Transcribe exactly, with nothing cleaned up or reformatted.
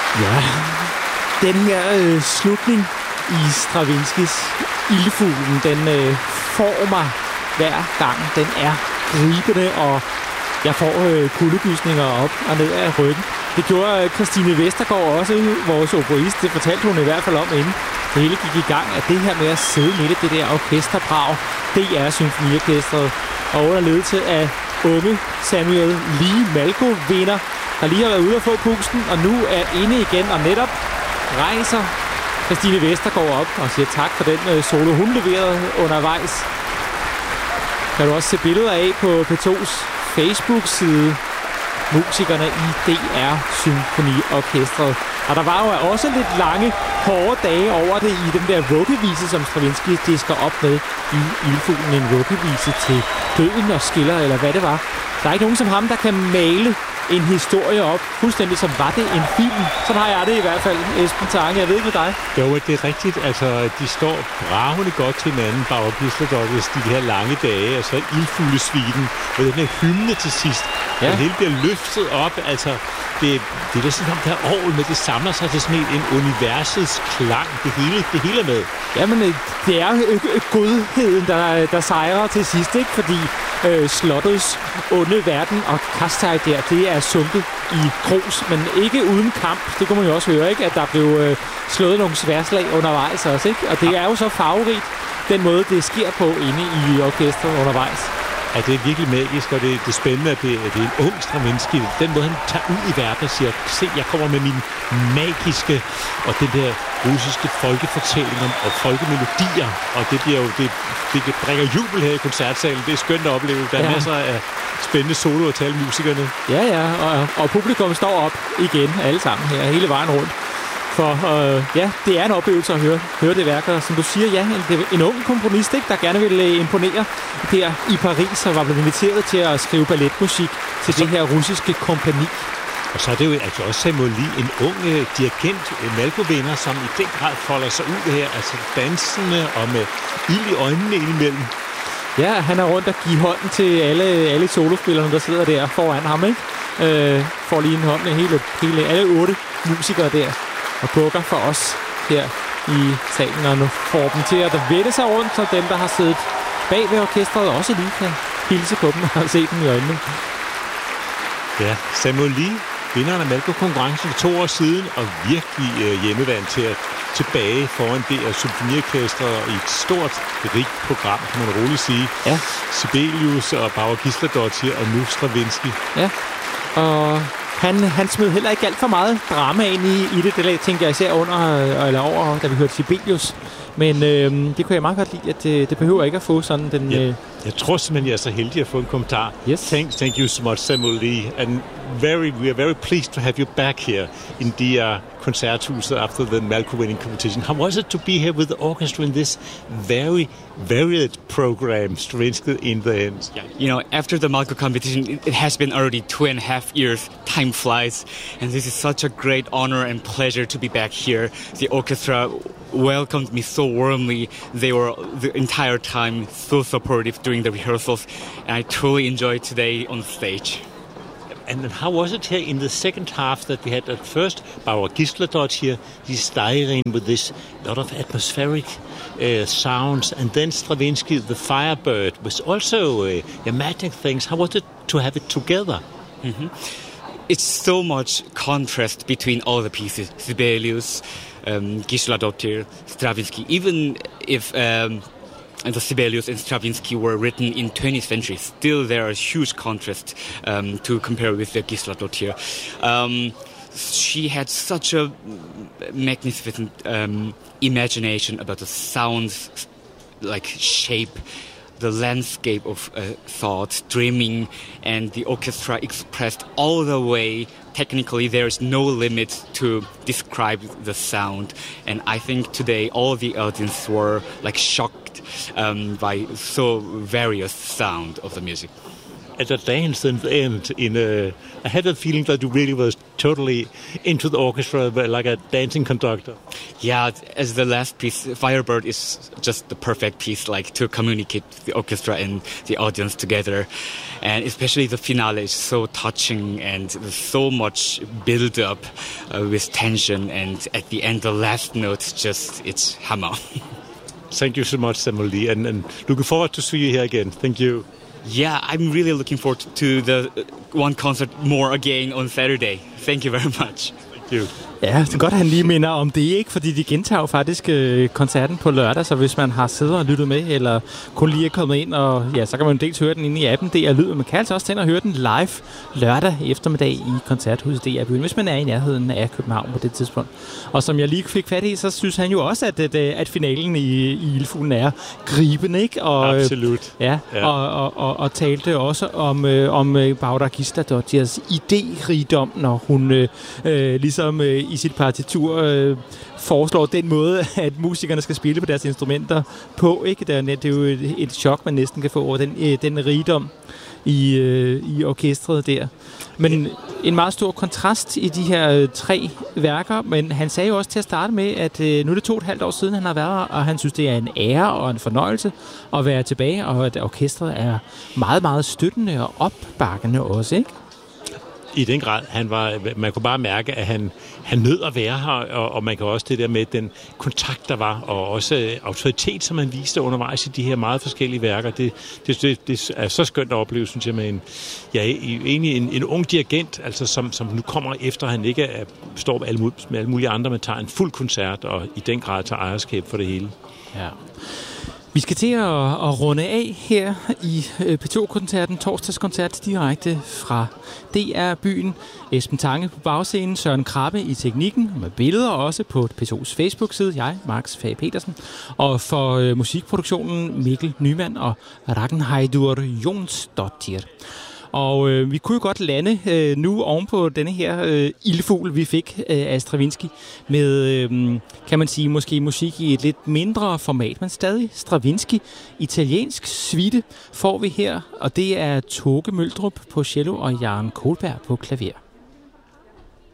Ja, den her øh, slutning i Stravinskys Ildfuglen, den øh, får mig hver gang. Den er gribende, og jeg får øh, kuldegysninger op og ned af ryggen. Det gjorde øh, Christine Vestergaard også, vores oboist. Det fortalte hun i hvert fald om, inden det hele gik i gang, at det her med at sidde midt i det der orkesterbrag, det er symfoniorkestret. Og under ledelse af unge Samuel Lee Malko-vinder, der lige har været ude at få pusten, og nu er inde igen, og netop rejser Christine Vestergaard op og siger tak for den øh, solo, hun leverede undervejs. Kan du også se billeder af på P to's Facebook-side. Musikerne i D R Symfoniorkestret. Og der var jo også lidt lange, hårde dage over det i den der vuggevise, som Stravinsky disker op med i Ildfuglen. En vuggevise til døden og skiller, eller hvad det var. Der er ikke nogen som ham, der kan male en historie op, fuldstændig som var det en film. Sådan har jeg det i hvert fald, Esben Tange. Jeg ved med dig. Jo, det er rigtigt. Altså, de står bravende godt til hinanden, Bauer Gisler-Dotters, de her lange dage, og så Ildfuglesviten, med den her hymne til sidst. Ja. Det hele bliver løftet op, altså, det, det er sådan, der orgel med, det samler sig til sådan en universets klang. Det hele, det hele er med. Jamen, det er godheden, der, der sejrer til sidst, ikke? Fordi øh, slottets onde verden og Kastai der, det er sunket i grus, men ikke uden kamp. Det kunne man jo også høre, ikke? At der blev øh, slået nogle sværslag undervejs også, ikke? Og det er jo så farverigt, den måde, det sker på inde i orkestret undervejs. Ja, det er virkelig magisk, og det, det er spændende, at det, at det er en ung Stravinsky. Den måde, han tager ud i verden og siger, se, jeg kommer med min magiske og den der russiske folkefortælling og folkemelodier. Og det bliver jo, det, det bringer jubel her i koncertsalen. Det er skønt at opleve. Der er ja. masser af spændende solo at tale musikerne. Ja, ja, og, og publikum står op igen, alle sammen her, hele vejen rundt. For øh, ja, det er en oplevelse at høre, høre det værk, og som du siger, ja, en, en ung komponist, ikke, der gerne ville imponere der i Paris, og var blevet inviteret til at skrive balletmusik til så, det her russiske kompagni. Og så er det jo altså også Samuel Lee, en ung uh, dirigent, Malko-vinder, som i den grad folder sig ud her, altså dansende og med ild i øjnene indimellem. Ja, han er rundt og giver hånden til alle, alle solospillerne, der sidder der foran ham, ikke? Øh, får lige en hånd med hele, hele, alle otte musikere der. Og bukker for os her i salen, og nu får dem til at vende sig rundt, så dem, der har siddet bag ved orkestret, også lige kan hilse på dem og se dem i øjnene. Ja, Samuel Lee, vinderen af Malko-konkurrencen for to år siden, og virkelig øh, hjemmevand til at tilbage foran det af symfoniorkestret i et stort, rigt program, kan man roligt sige. Ja. Sibelius og Bauer Gisler-Dotter og nu Stravinsky. Ja, og Han, han smed heller ikke alt for meget drama ind i, i det. Det tænker jeg især under, eller over, da vi hørte Sibelius. Men øh, det kunne jeg meget godt lide, at det, det behøver ikke at få sådan den... Ja, øh... jeg tror simpelthen, jeg er så heldig at få en kommentar. Yes. Thank, thank you so much, Samuel Lee. And very, we are very pleased to have you back here in the uh, Koncerthuset after the Malko-winning competition. How was it to be here with the orchestra in this very varied program, Stravinsky in the end? Yeah, you know, after the Malko competition, it, it has been already two and a half years. Time flies, and this is such a great honor and pleasure to be back here. The orchestra welcomed me so warmly. They were the entire time so supportive during the rehearsals, and I truly enjoyed today on stage. And then how was it here in the second half that we had at first Bauer Gisler-Dotter here, he's styling with this lot of atmospheric uh, sounds, and then Stravinsky, the Firebird, was also uh, magic things. How was it to have it together? Mm-hmm. It's so much contrast between all the pieces. Sibelius, um, Gisler-Dotter, Stravinsky. Even if um, the Sibelius and Stravinsky were written in twentieth century, still there are huge contrast um, to compare with the Gisler-Dotter. Um, she had such a magnificent um, imagination about the sounds, like shape, the landscape of uh, thoughts, dreaming, and the orchestra expressed all the way. Technically, there is no limit to describe the sound, and I think today all the audience were like shocked um, by so various sound of the music. at the dance and end in a, I had a feeling that you really was totally into the orchestra, like a dancing conductor. Yeah, as the last piece, Firebird is just the perfect piece, like to communicate the orchestra and the audience together. And especially the finale is so touching and there's so much build up uh, with tension. And at the end, the last note, just, it's hammer. Thank you so much, Samuel Lee, and, and looking forward to see you here again. Thank you. Yeah, I'm really looking forward to the one concert more again on Saturday. Thank you very much. Thank you. Ja, det er godt, at han lige minder om det, ikke? Fordi de gentager jo faktisk øh, koncerten på lørdag, så hvis man har siddet og lyttet med, eller kun lige er kommet ind, og ja, så kan man jo dels høre den inde i appen, det er lyd, man kan altså også tænde og høre den live lørdag eftermiddag i Koncerthuset D R Byen, hvis man er i nærheden af København på det tidspunkt. Og som jeg lige fik fat i, så synes han jo også, at, at, at finalen i, i Ildfuglen er gribende, ikke? Og, absolut. Ja, ja. Og, og, og, og talte også om, øh, om Bára Gísladóttirs idérigdom, når hun øh, øh, ligesom øh, i sit partitur øh, foreslår den måde, at musikerne skal spille på deres instrumenter på, ikke? Det er, det er jo et, et chok, man næsten kan få over den, øh, den rigdom i, øh, i orkestret der. Men en meget stor kontrast i de her øh, tre værker, men han sagde jo også til at starte med, at øh, nu er det to og et halvt år siden, han har været her, og han synes, det er en ære og en fornøjelse at være tilbage, og at orkestret er meget, meget støttende og opbakkende også, ikke? I den grad, han var, man kunne bare mærke, at han, han nød at være her, og, og man kan også det der med den kontakt, der var, og også øh, autoritet, som han viste undervejs i de her meget forskellige værker. Det, det, det, det er så skønt at opleve, synes jeg, med en, ja, egentlig en, en ung dirigent, altså som, som nu kommer efter, han ikke er, står med alle, med alle mulige andre, men tager en fuld koncert, og i den grad tager ejerskab for det hele. Ja. Vi skal til at, at runde af her i P to-koncerten, torsdagskoncert direkte fra D R Byen. Esben Tange på bagscenen, Søren Krabbe i teknikken, med billeder også på P to's Facebook-side. Jeg, Max Fage Petersen. Og for øh, musikproduktionen Mikkel Nyman og Ragnheidur Jonsdottir. Og øh, vi kunne jo godt lande øh, nu ovenpå denne her øh, ildfugl, vi fik øh, af Stravinsky, med, øh, kan man sige, måske musik i et lidt mindre format, men stadig Stravinsky. Italiensk suite får vi her, og det er Toge Møldrup på cello og Jørgen Kohlberg på klaver.